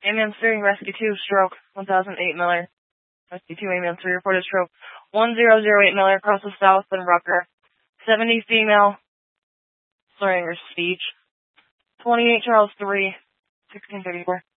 Ambulance 3, Rescue 2, stroke, 1008 Miller. Rescue 2, Ambulance 3, reported stroke, 1008 Miller, across the south and Rucker. 70 female, slurring her speech. 28 Charles 3, 1634.